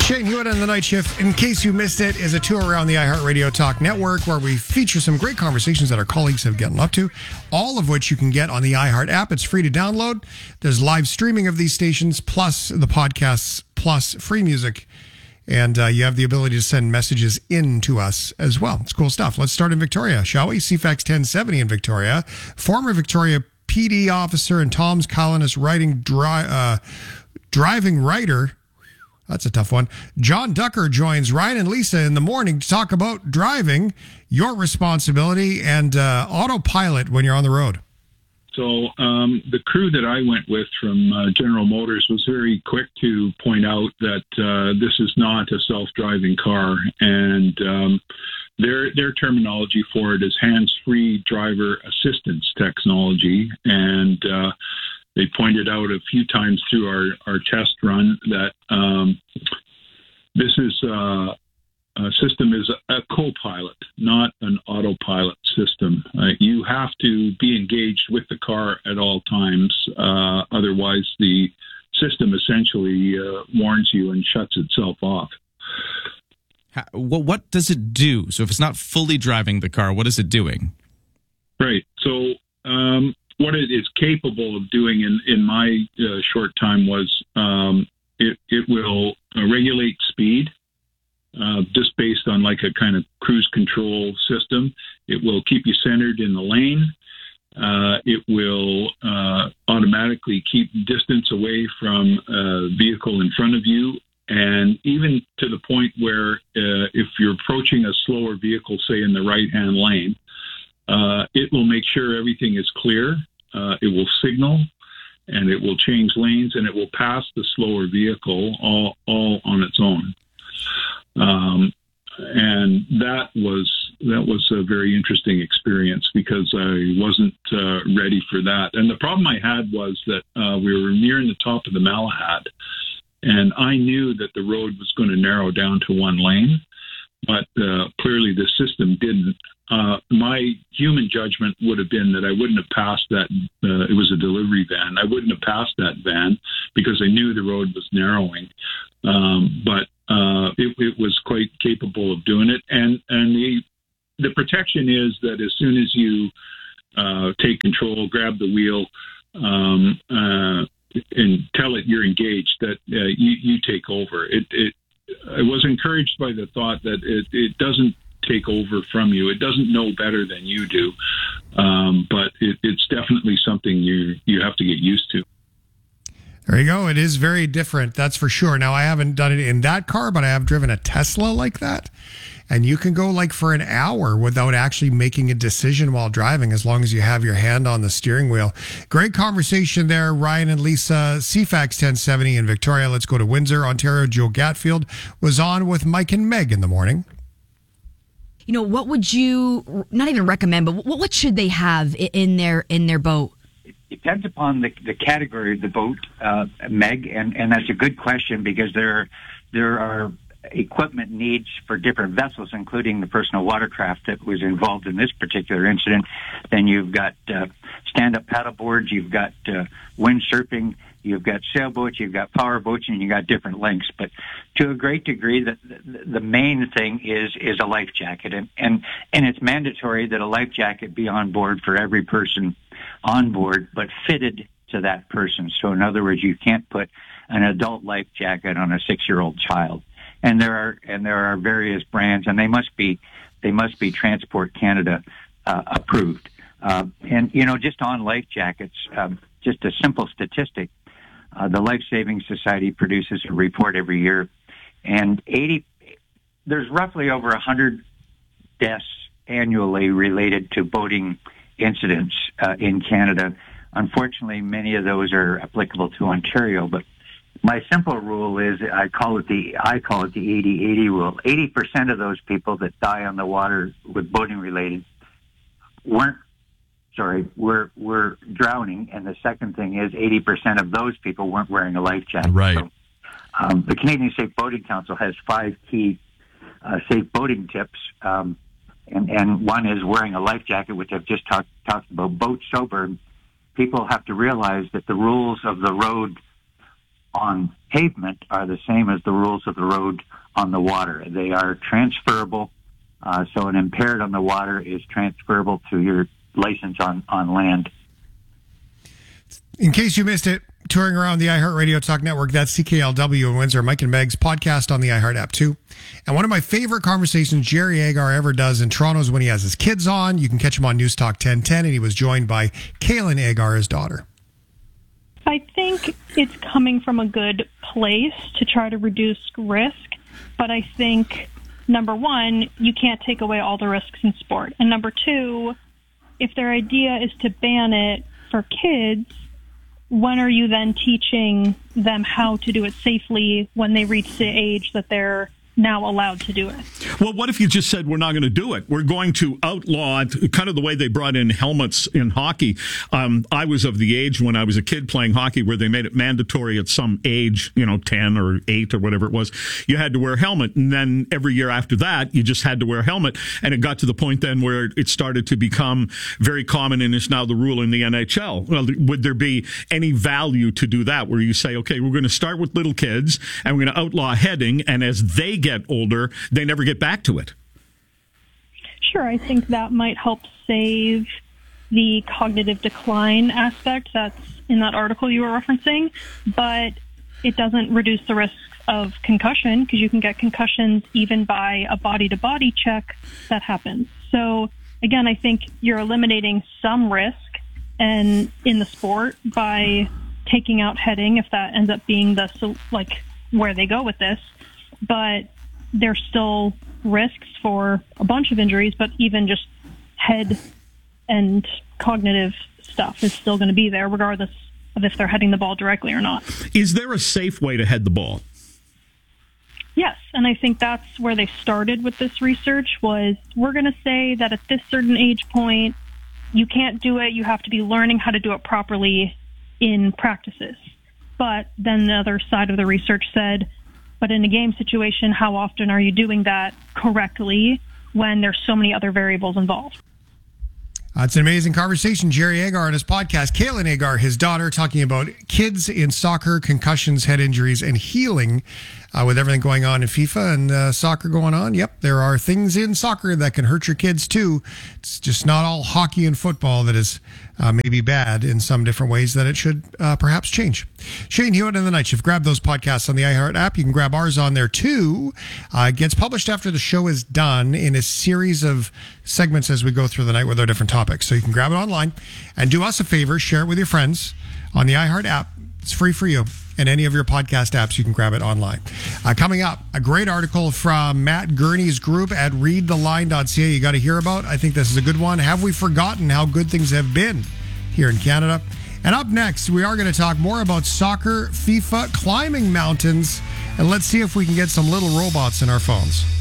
Shane Hewitt on the Night Shift, in case you missed it, is a tour around the iHeartRadio Talk Network where we feature some great conversations that our colleagues have gotten up to, all of which you can get on the iHeart app. It's free to download. There's live streaming of these stations, plus the podcasts, plus free music. And you have the ability to send messages in to us as well. It's cool stuff. Let's start in Victoria, shall we? CFAX 1070 in Victoria. Former Victoria PD officer and Tom's columnist driving writer. That's a tough one. John Ducker joins Ryan and Lisa in the morning to talk about driving, your responsibility, and autopilot when you're on the road. So the crew that I went with from General Motors was very quick to point out that this is not a self-driving car, and their terminology for it is hands-free driver assistance technology, and they pointed out a few times through our test run that this system is a co-pilot, not an autopilot system. You have to be engaged with the car at all times. Otherwise, the system essentially warns you and shuts itself off. What does it do? So if it's not fully driving the car, what is it doing? Right. So what it is capable of doing in my short time was it will regulate speed. Just based on like a kind of cruise control system. It will keep you centered in the lane. It will automatically keep distance away from a vehicle in front of you. And even to the point where if you're approaching a slower vehicle, say in the right-hand lane, it will make sure everything is clear. It will signal, and it will change lanes, and it will pass the slower vehicle all on its own. And that was a very interesting experience because I wasn't ready for that. And the problem I had was that we were nearing the top of the Malahide, and I knew that the road was going to narrow down to one lane, but clearly the system didn't. My human judgment would have been that I wouldn't have passed that. It was a delivery van. I wouldn't have passed that van because I knew the road was narrowing. But it was quite capable of doing it. And the protection is that as soon as you take control, grab the wheel, and tell it you're engaged, that you take over. I was encouraged by the thought that it doesn't take over from you. It doesn't know better than you do. But it's definitely something you have to get used to. There you go. It is very different, that's for sure. Now, I haven't done it in that car, but I have driven a Tesla like that. And you can go like for an hour without actually making a decision while driving, as long as you have your hand on the steering wheel. Great conversation there, Ryan and Lisa. CFAX 1070 in Victoria. Let's go to Windsor, Ontario. Joe Gatfield was on with Mike and Meg in the morning. You know, what would you not even recommend, but what should they have in their boat? Depends upon the category of the boat, Meg, and that's a good question because there are equipment needs for different vessels, including the personal watercraft that was involved in this particular incident. Then you've got stand-up paddleboards, you've got windsurfing, you've got sailboats, you've got power boats, and you've got different lengths. But to a great degree, the main thing is a life jacket, and it's mandatory that a life jacket be on board for every person on board, but fitted to that person. So in other words, you can't put an adult life jacket on a 6-year-old child. And there are various brands, and they must be Transport Canada approved. And you know, just on life jackets, just a simple statistic: the Life Saving Society produces a report every year, and there's roughly over 100 deaths annually related to boating incidents in Canada. Unfortunately, many of those are applicable to Ontario, but my simple rule is I call it the 80-80 rule. 80% of those people that die on the water with boating related were drowning, and the second thing is 80% of those people weren't wearing a life jacket. Right. So, the Canadian Safe Boating Council has 5 key safe boating tips. And one is wearing a life jacket, which I've just talked about. Boat sober. People have to realize that the rules of the road on pavement are the same as the rules of the road on the water. They are transferable. So an impaired on the water is transferable to your license on land. In case you missed it, touring around the iHeartRadio Talk Network, that's CKLW in Windsor, Mike and Meg's podcast on the iHeart app too. And one of my favorite conversations Jerry Agar ever does in Toronto is when he has his kids on. You can catch him on News Talk 1010, and he was joined by Kaylin Agar, his daughter. I think it's coming from a good place to try to reduce risk, but I think, number one, you can't take away all the risks in sport. And number two, if their idea is to ban it for kids, when are you then teaching them how to do it safely when they reach the age that they're now allowed to do it? Well, what if you just said we're not going to do it? We're going to outlaw it, kind of the way they brought in helmets in hockey. I was of the age when I was a kid playing hockey where they made it mandatory at some age, 10 or 8 or whatever it was. You had to wear a helmet. And then every year after that, you just had to wear a helmet. And it got to the point then where it started to become very common and is now the rule in the NHL. Well, would there be any value to do that where you say, okay, we're going to start with little kids and we're going to outlaw heading, and as they get older, they never get back to it? Sure, I think that might help save the cognitive decline aspect that's in that article you were referencing, but it doesn't reduce the risks of concussion, because you can get concussions even by a body-to-body check that happens. So again, I think you're eliminating some risk and in the sport by taking out heading, if that ends up being where they go with this. But there's still risks for a bunch of injuries, but even just head and cognitive stuff is still going to be there regardless of if they're heading the ball directly or not. Is there a safe way to head the ball? Yes, and I think that's where they started with this research, was we're going to say that at this certain age point, you can't do it. You have to be learning how to do it properly in practices. But then the other side of the research said, but in a game situation, how often are you doing that correctly when there's so many other variables involved? It's an amazing conversation. Jerry Agar on his podcast, Kaylin Agar, his daughter, talking about kids in soccer, concussions, head injuries, and healing with everything going on in FIFA and soccer going on. Yep, there are things in soccer that can hurt your kids too. It's just not all hockey and football that is maybe bad in some different ways that it should perhaps change. Shane Hewitt and the Night Shift. Grab those podcasts on the iHeart app. You can grab ours on there too. It gets published after the show is done in a series of segments as we go through the night with our different topics. So you can grab it online and do us a favor, share it with your friends on the iHeart app. It's free for you. And any of your podcast apps, you can grab it online. Coming up, a great article from Matt Gurney's group at readtheline.ca you got to hear about. I think this is a good one. Have we forgotten how good things have been here in Canada? And up next, we are going to talk more about soccer, FIFA, climbing mountains, and let's see if we can get some little robots in our phones.